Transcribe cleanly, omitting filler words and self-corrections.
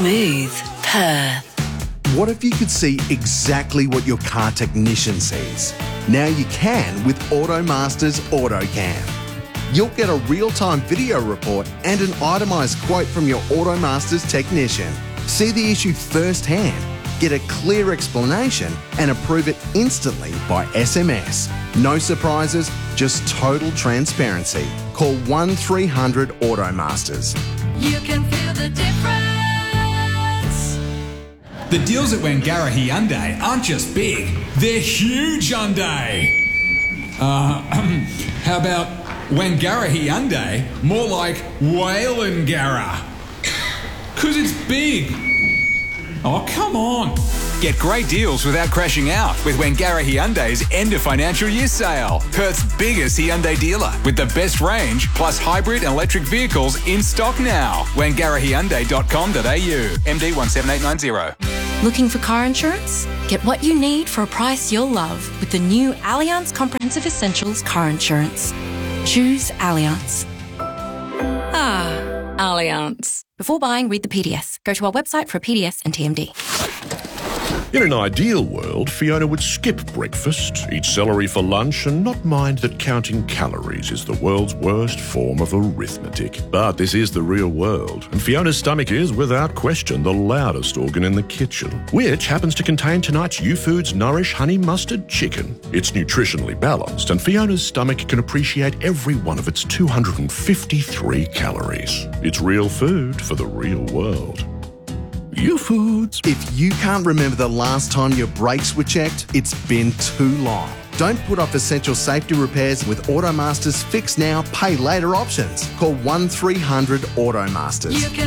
Smooth, Perth. What if you could see exactly what your car technician sees? Now you can with AutoMaster's AutoCam. You'll get a real-time video report and an itemised quote from your AutoMaster's technician. See the issue firsthand, get a clear explanation and approve it instantly by SMS. No surprises, just total transparency. Call 1300 AutoMasters. You can feel the difference. The deals at Wangara Hyundai aren't just big, they're huge Hyundai. How about Wangara Hyundai? More like Whalengara. 'Cause it's big. Oh, come on. Get great deals without crashing out with Wangara Hyundai's end of financial year sale. Perth's biggest Hyundai dealer with the best range plus hybrid and electric vehicles in stock now. WangaraHyundai.com.au. MD 17890. Looking for car insurance? Get what you need for a price you'll love with the new Allianz Comprehensive Essentials car insurance. Choose Allianz. Allianz. Before buying, read the PDS. Go to our website for a PDS and TMD. In an ideal world, Fiona would skip breakfast, eat celery for lunch, and not mind that counting calories is the world's worst form of arithmetic. But this is the real world, and Fiona's stomach is, without question, the loudest organ in the kitchen, which happens to contain tonight's YouFoods Nourish Honey Mustard Chicken. It's nutritionally balanced, and Fiona's stomach can appreciate every one of its 253 calories. It's real food for the real world. YouFoods. If you can't remember the last time your brakes were checked, it's been too long. Don't put off essential safety repairs with AutoMaster's Fix Now, Pay Later options. Call 1300 AutoMasters.